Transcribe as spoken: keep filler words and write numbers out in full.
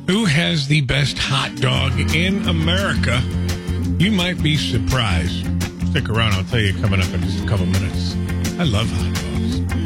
Who has the best hot dog in America? You might be surprised. Stick around. I'll tell you coming up in just a couple minutes. I love hot dogs.